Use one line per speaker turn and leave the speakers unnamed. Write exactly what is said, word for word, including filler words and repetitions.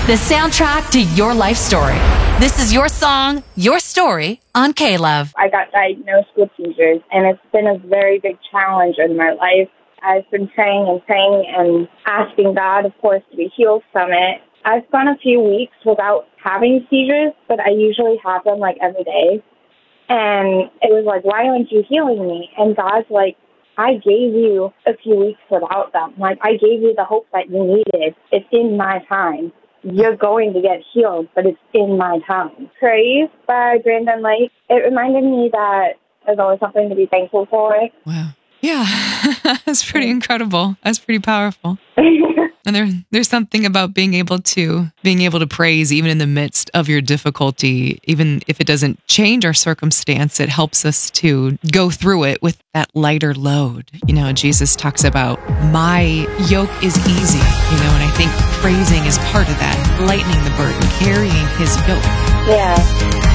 the soundtrack to your life story. This is your song, your story on K-Love.
I got diagnosed with seizures, and it's been a very big challenge in my life. I've been praying and praying and asking God, of course, to be healed from it. I've gone a few weeks without having seizures, but I usually have them like every day. And it was like, why aren't you healing me? And God's like, I gave you a few weeks without them. Like, I gave you the hope that you needed. It's in my time. You're going to get healed, but it's in my time. Praise by Brandon Lake. It reminded me that there's always something to be thankful for.
Wow. Yeah, that's pretty incredible. That's pretty powerful. And there, there's something about being able to being able to praise even in the midst of your difficulty, even if it doesn't change our circumstance. It helps us to go through it with that lighter load. You know, Jesus talks about my yoke is easy. You know, and I think praising is part of that, lightening the burden, carrying His yoke.
Yeah.